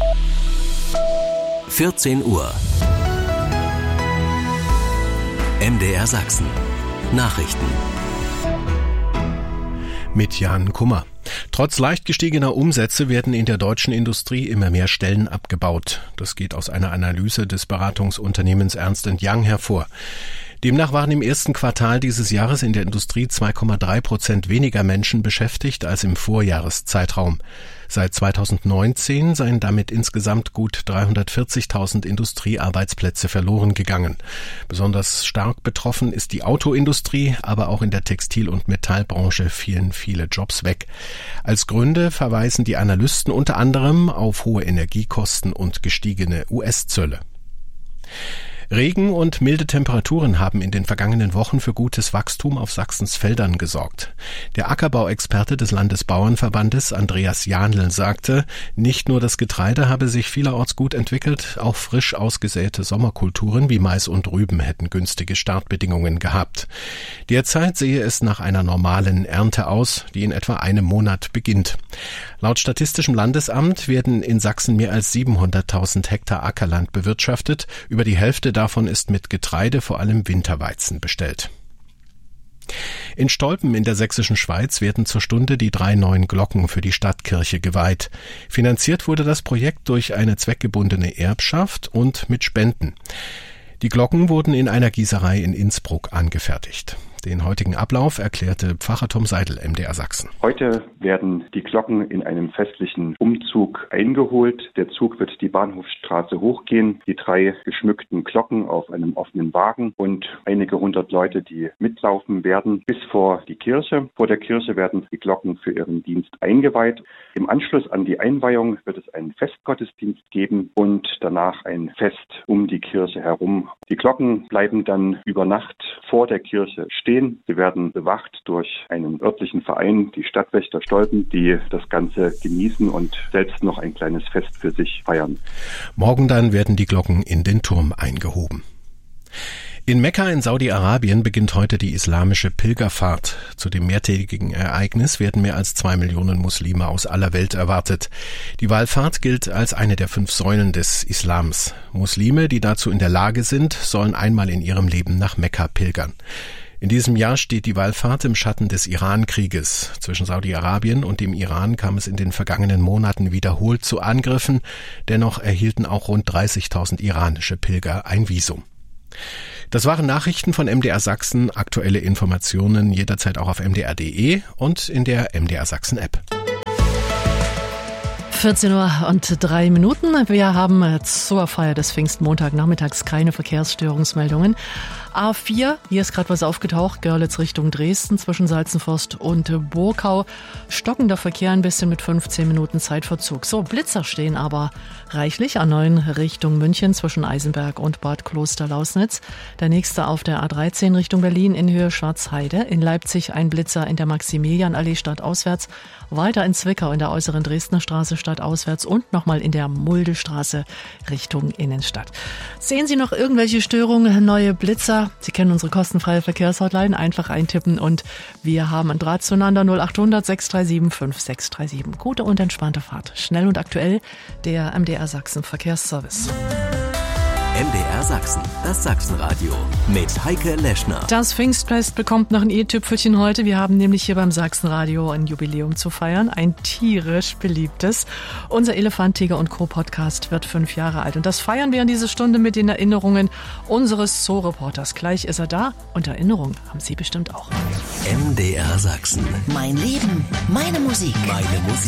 14 Uhr. MDR Sachsen. Nachrichten. Mit Jan Kummer. Trotz leicht gestiegener Umsätze werden in der deutschen Industrie immer mehr Stellen abgebaut. Das geht aus einer Analyse des Beratungsunternehmens Ernst & Young hervor. Demnach waren im ersten Quartal dieses Jahres in der Industrie 2,3% weniger Menschen beschäftigt als im Vorjahreszeitraum. Seit 2019 seien damit insgesamt gut 340.000 Industriearbeitsplätze verloren gegangen. Besonders stark betroffen ist die Autoindustrie, aber auch in der Textil- und Metallbranche fielen viele Jobs weg. Als Gründe verweisen die Analysten unter anderem auf hohe Energiekosten und gestiegene US-Zölle. Regen und milde Temperaturen haben in den vergangenen Wochen für gutes Wachstum auf Sachsens Feldern gesorgt. Der Ackerbauexperte des Landesbauernverbandes Andreas Janl sagte, nicht nur das Getreide habe sich vielerorts gut entwickelt, auch frisch ausgesäte Sommerkulturen wie Mais und Rüben hätten günstige Startbedingungen gehabt. Derzeit sehe es nach einer normalen Ernte aus, die in etwa einem Monat beginnt. Laut Statistischem Landesamt werden in Sachsen mehr als 700.000 Hektar Ackerland bewirtschaftet. Über die Hälfte davon ist mit Getreide, vor allem Winterweizen, bestellt. In Stolpen in der sächsischen Schweiz werden zur Stunde die 3 neuen Glocken für die Stadtkirche geweiht. Finanziert wurde das Projekt durch eine zweckgebundene Erbschaft und mit Spenden. Die Glocken wurden in einer Gießerei in Innsbruck angefertigt. Den heutigen Ablauf erklärte Pfarrer Tom Seidel, MDR Sachsen. Heute werden die Glocken in einem festlichen Umzug eingeholt. Der Zug wird die Bahnhofstraße hochgehen, die 3 geschmückten Glocken auf einem offenen Wagen und einige hundert Leute, die mitlaufen werden, bis vor die Kirche. Vor der Kirche werden die Glocken für ihren Dienst eingeweiht. Im Anschluss an die Einweihung wird es einen Festgottesdienst geben und danach ein Fest um die Kirche herum. Die Glocken bleiben dann über Nacht vor der Kirche stehen. Sie werden bewacht durch einen örtlichen Verein, die Stadtwächter Stolpen, die das Ganze genießen und selbst noch ein kleines Fest für sich feiern. Morgen dann werden die Glocken in den Turm eingehoben. In Mekka in Saudi-Arabien beginnt heute die islamische Pilgerfahrt. Zu dem mehrtägigen Ereignis werden mehr als 2 Millionen Muslime aus aller Welt erwartet. Die Wallfahrt gilt als eine der 5 Säulen des Islams. Muslime, die dazu in der Lage sind, sollen einmal in ihrem Leben nach Mekka pilgern. In diesem Jahr steht die Wallfahrt im Schatten des Iran-Krieges. Zwischen Saudi-Arabien und dem Iran kam es in den vergangenen Monaten wiederholt zu Angriffen. Dennoch erhielten auch rund 30.000 iranische Pilger ein Visum. Das waren Nachrichten von MDR Sachsen. Aktuelle Informationen jederzeit auch auf mdr.de und in der MDR Sachsen App. 14:03 Uhr. Wir haben zur Feier des Pfingstmontagnachmittags keine Verkehrsstörungsmeldungen. A4, hier ist gerade was aufgetaucht, Görlitz Richtung Dresden zwischen Salzenforst und Burkau. Stockender Verkehr ein bisschen mit 15 Minuten Zeitverzug. So, Blitzer stehen aber reichlich. A9 Richtung München zwischen Eisenberg und Bad Kloster-Lausnitz. Der nächste auf der A13 Richtung Berlin in Höhe Schwarzheide. In Leipzig ein Blitzer in der Maximilianallee stadtauswärts. Weiter in Zwickau in der äußeren Dresdner Straße stadtauswärts und nochmal in der Muldestraße Richtung Innenstadt. Sehen Sie noch irgendwelche Störungen, neue Blitzer? Sie kennen unsere kostenfreie Verkehrshotline, einfach eintippen und wir haben ein Draht zueinander 0800 637 5637. Gute und entspannte Fahrt. Schnell und aktuell, der MDR Sachsen Verkehrsservice. MDR Sachsen, das Sachsenradio mit Heike Leschner. Das Pfingstfest bekommt noch ein i-Tüpfelchen heute. Wir haben nämlich hier beim Sachsenradio ein Jubiläum zu feiern, ein tierisch beliebtes. Unser Elefant, Tiger und Co. Podcast wird 5 Jahre alt und das feiern wir in dieser Stunde mit den Erinnerungen unseres Zoo-Reporters. Gleich ist er da und Erinnerungen haben Sie bestimmt auch. MDR Sachsen. Mein Leben, meine Musik. Meine Musik.